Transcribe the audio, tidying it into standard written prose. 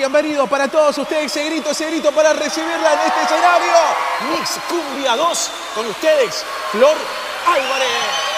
bienvenido para todos ustedes, ese grito para recibirla en este escenario. Mix Cumbia 2, con ustedes, Flor Álvarez.